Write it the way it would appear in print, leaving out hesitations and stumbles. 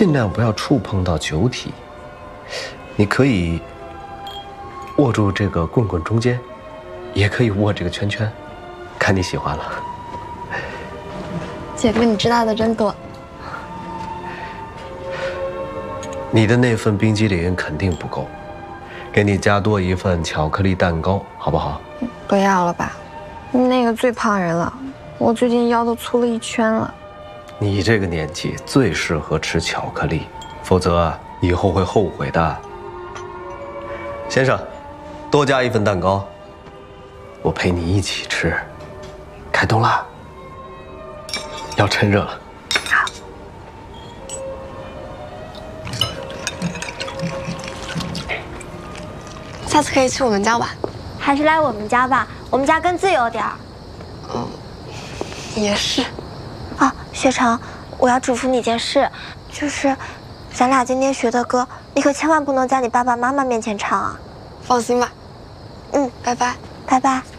尽量不要触碰到酒体。你可以握住这个棍棍中间，也可以握这个圈圈，看你喜欢了。 姐夫，你知道的真多。 你的那份冰激凌肯定不够，给你加多一份巧克力蛋糕，好不好？ 不要了吧，那个最胖人了，我最近腰都粗了1圈了。 你这个年纪最适合吃巧克力，否则以后会后悔的。先生，多加一份蛋糕，我陪你一起吃。开动了，要趁热了。 好。 下次可以去我们家玩， 还是来我们家吧，我们家更自由点儿。 也是。 啊，雪成，我要嘱咐你一件事，就是咱俩今天学的歌，你可千万不能在你爸爸妈妈面前唱啊。 放心吧。拜拜。 拜拜。